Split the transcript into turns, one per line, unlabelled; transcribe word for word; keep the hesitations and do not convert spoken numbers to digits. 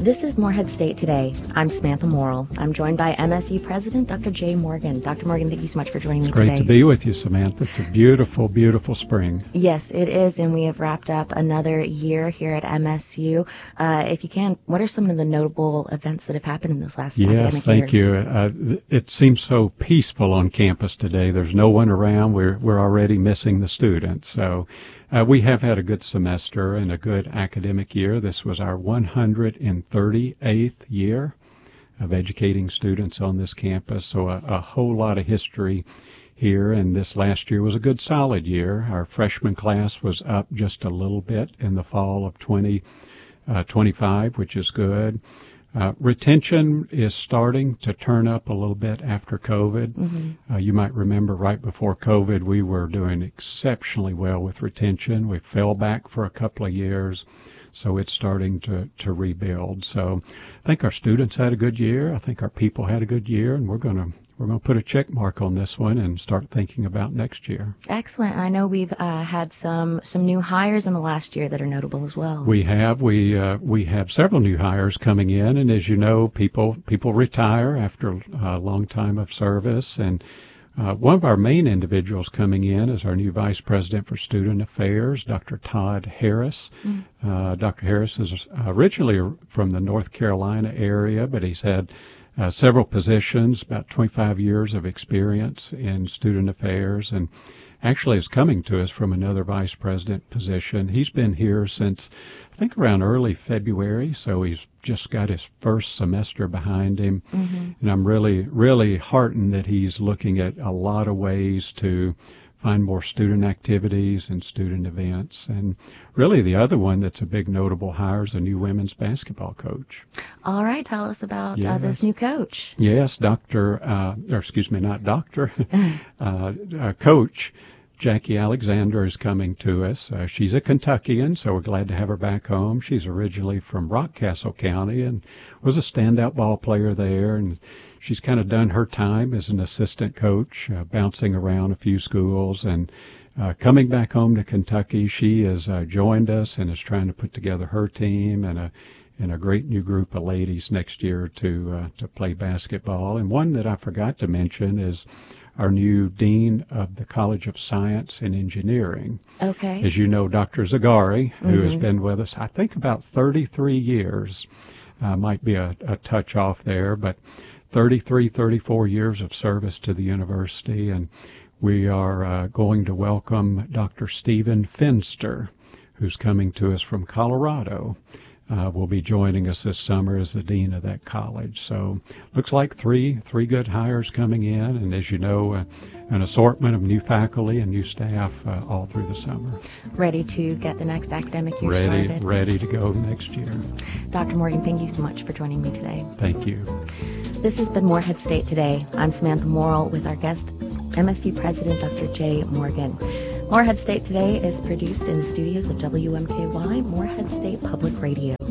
This is Morehead State Today. I'm Samantha Morrill. I'm joined by M S U President Doctor Jay Morgan. Doctor Morgan, thank you so much for joining
it's
me today.
It's great to be with you, Samantha. It's a beautiful, beautiful spring.
Yes, it is, and we have wrapped up another year here at M S U. Uh, if you can, what are some of the notable events that have happened in this last
yes,
academic year?
Yes, thank you. Uh, it seems so peaceful on campus today. There's no one around. We're, we're already missing the students. So uh, we have had a good semester and a good academic year. This was our one hundred thirty-eighth year of educating students on this campus, so a, a whole lot of history here, and this last year was a good solid year. Our freshman class was up just a little bit in the fall of twenty twenty-five, which is good. Uh, retention is starting to turn up a little bit after COVID. Mm-hmm. Uh, you might remember right before COVID, we were doing exceptionally well with retention. We fell back for a couple of years, so it's starting to, to rebuild. So I think our students had a good year. I think our people had a good year, and we're going to we're going to put a check mark on this one and start thinking about next year.
Excellent. I know we've uh, had some some new hires in the last year that are notable as well.
We have we uh, we have several new hires coming in, and as you know, people people retire after a long time of service, and Uh, one of our main individuals coming in is our new Vice President for Student Affairs, Doctor Todd Harris. Mm. Uh, Doctor Harris is originally from the North Carolina area, but he's had uh, several positions, about twenty-five years of experience in student affairs, and actually is coming to us from another Vice President position. He's been here since, I think, around early February, so he's just got his first semester behind him. Mm-hmm. And I'm really, really heartened that he's looking at a lot of ways to find more student activities and student events. And really the other one that's a big notable hire is a new women's basketball coach.
All right, tell us about
yes.
uh, this new coach.
Yes, Doctor, uh, or excuse me, not doctor, uh, uh, Coach Jackie Alexander is coming to us. Uh, she's a Kentuckian, so we're glad to have her back home. She's originally from Rockcastle County and was a standout ball player there, and she's kind of done her time as an assistant coach, uh, bouncing around a few schools, and uh, coming back home to Kentucky. She has uh, joined us and is trying to put together her team and a and a great new group of ladies next year to uh, to play basketball. And one that I forgot to mention is our new Dean of the College of Science and Engineering.
Okay.
As you know, Doctor Zagari, who mm-hmm. has been with us, I think, about thirty-three years, uh, might be a, a touch off there, but thirty-three, thirty-four years of service to the university. And we are uh, going to welcome Doctor Stephen Finster, who's coming to us from Colorado. Uh, will be joining us this summer as the dean of that college. So looks like three three good hires coming in, and as you know, uh, an assortment of new faculty and new staff uh, all through the summer.
Ready to get the next academic year
ready,
started.
Ready to go next year.
Doctor Morgan, thank you so much for joining me today.
Thank you.
This has been Morehead State Today. I'm Samantha Morrill with our guest, M S U President Doctor Jay Morgan. Morehead State Today is produced in the studios of W M K Y, Morehead State Public Radio.